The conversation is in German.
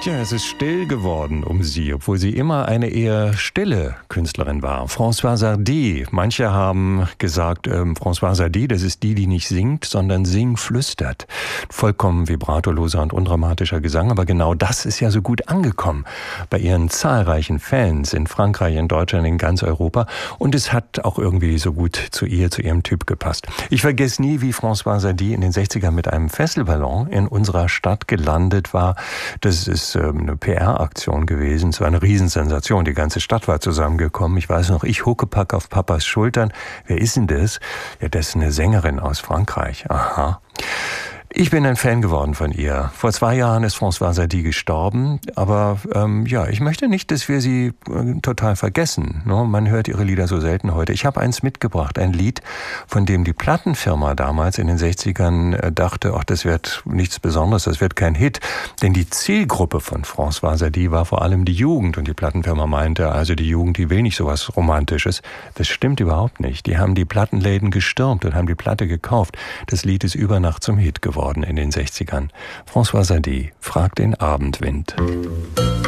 Tja, es ist still geworden um sie, obwohl sie immer eine eher stille Künstlerin war. Françoise Hardy. Manche haben gesagt, Françoise Hardy, das ist die nicht singt, sondern flüstert. Vollkommen vibratoloser und undramatischer Gesang, aber genau das ist ja so gut angekommen bei ihren zahlreichen Fans in Frankreich, in Deutschland, in ganz Europa. Und es hat auch irgendwie so gut zu ihrem Typ gepasst. Ich vergesse nie, wie Françoise Hardy in den 60ern mit einem Fesselballon in unserer Stadt gelandet war. Das ist eine PR-Aktion gewesen. Es war eine Riesensensation. Die ganze Stadt war zusammengekommen. Ich weiß noch, ich Huckepack auf Papas Schultern. Wer ist denn das? Ja, das ist eine Sängerin aus Frankreich. Aha. Ich bin ein Fan geworden von ihr. Vor 2 Jahren ist Françoise Hardy gestorben, aber ich möchte nicht, dass wir sie total vergessen. Ne? Man hört ihre Lieder so selten heute. Ich habe eins mitgebracht, ein Lied, von dem die Plattenfirma damals in den 60ern dachte, ach, das wird nichts Besonderes, das wird kein Hit. Denn die Zielgruppe von Françoise Hardy war vor allem die Jugend. Und die Plattenfirma meinte, also die Jugend, die will nicht sowas Romantisches. Das stimmt überhaupt nicht. Die haben die Plattenläden gestürmt und haben die Platte gekauft. Das Lied ist über Nacht zum Hit geworden in den 60ern. Françoise Hardy, Frag den Abendwind.